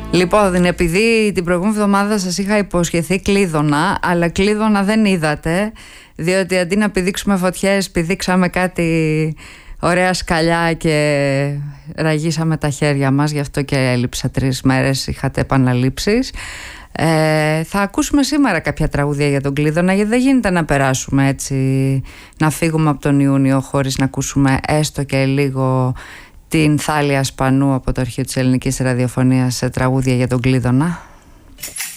Λοιπόν, επειδή την προηγούμενη εβδομάδα σας είχα υποσχεθεί κλείδωνα, αλλά κλείδωνα δεν είδατε, διότι αντί να πηδήξουμε φωτιές, πηδήξαμε κάτι ωραία σκαλιά και ραγίσαμε τα χέρια μας, γι' αυτό και έλειψα 3 μέρες, είχατε επαναλήψεις. Θα ακούσουμε σήμερα κάποια τραγούδια για τον κλείδωνα, γιατί δεν γίνεται να περάσουμε έτσι, να φύγουμε από τον Ιούνιο χωρίς να ακούσουμε έστω και λίγο την Θάλια Σπανού από το αρχείο της ελληνικής ραδιοφωνίας σε τραγούδια για τον κλείδωνα.